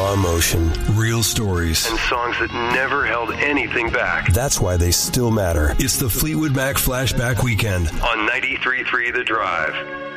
raw emotion, real stories, and songs that never held anything back. That's why they still matter. It's the Fleetwood Mac Flashback Weekend on 93.3 The Drive.